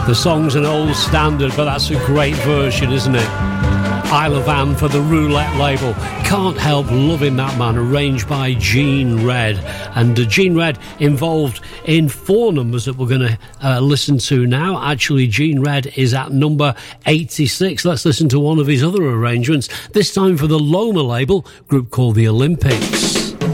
The song's an old standard, but that's a great version, isn't it? Isle of Anne for the Roulette label. Can't help loving that, man. Arranged by Gene Red. And Gene Red involved in 4 numbers that we're going to listen to now. Actually, Gene Red is at number 86. Let's listen to one of his other arrangements, this time for the Loma label, group called the Olympics.